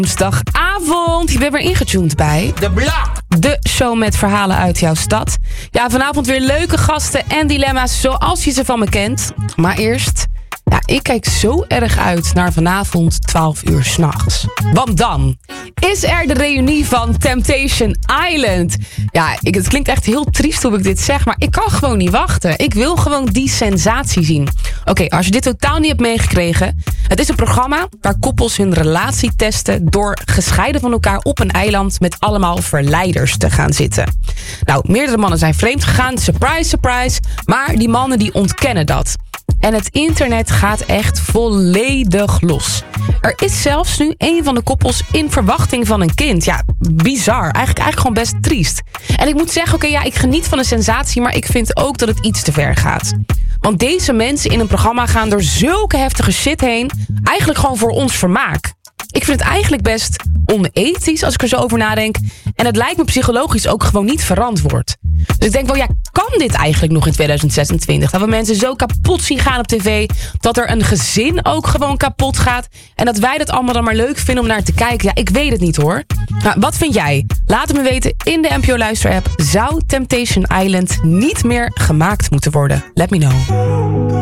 Woensdagavond, je bent weer ingetuned bij De Blok. de show met verhalen uit jouw stad. Ja, vanavond weer leuke gasten en dilemma's zoals je ze van me kent. Maar eerst, ik kijk zo erg uit naar vanavond 12 uur 's nachts. Want dan is er de reunie van Temptation Island. Ja, het klinkt echt heel triest hoe ik dit zeg, maar ik kan gewoon niet wachten. Ik wil gewoon die sensatie zien. Oké, als je dit totaal niet hebt meegekregen, het is een programma waar koppels hun relatie testen door gescheiden van elkaar op een eiland met allemaal verleiders te gaan zitten. Nou, meerdere mannen zijn vreemd gegaan, surprise, surprise, maar die mannen die ontkennen dat. En het internet gaat echt volledig los. Er is zelfs nu een van de koppels in verwachting van een kind. Ja, bizar. Eigenlijk gewoon best triest. En ik moet zeggen, ik geniet van de sensatie, maar ik vind ook dat het iets te ver gaat. Want deze mensen in een programma gaan door zulke heftige shit heen, eigenlijk gewoon voor ons vermaak. Ik vind het eigenlijk best onethisch als ik er zo over nadenk. En het lijkt me psychologisch ook gewoon niet verantwoord. Dus ik denk wel, kan dit eigenlijk nog in 2026? Dat we mensen zo kapot zien gaan op tv, dat er een gezin ook gewoon kapot gaat en dat wij dat allemaal dan maar leuk vinden om naar te kijken. Ja, ik weet het niet hoor. Nou, wat vind jij? Laat het me weten in de NPO Luister-app. Zou Temptation Island niet meer gemaakt moeten worden? Let me know.